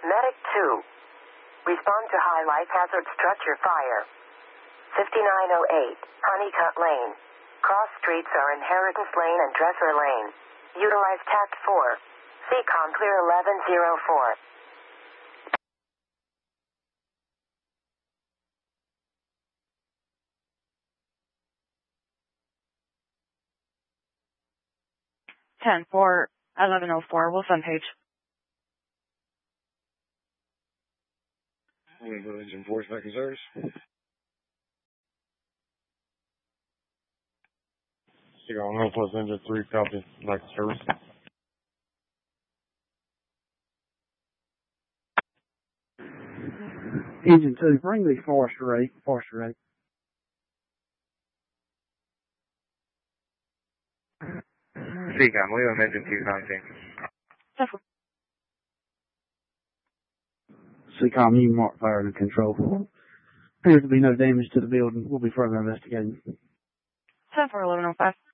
Medic 2. Respond to high life hazard structure fire. 5908, Honeycutt Lane. Cross streets are Inheritance Lane and Dresser Lane. Utilize TACT 4. CCOM clear 1104. Ten four 1104, Wilson Page. Village Enforcement Concerns. You're on Northwest Engine 3, copy. Like service. Engine 2, bring the Forester 8. CCOM, we have Engine 219. CCOM, you mark fire under control. Appears to be no damage to the building. We'll be further investigating. 10-4 1105.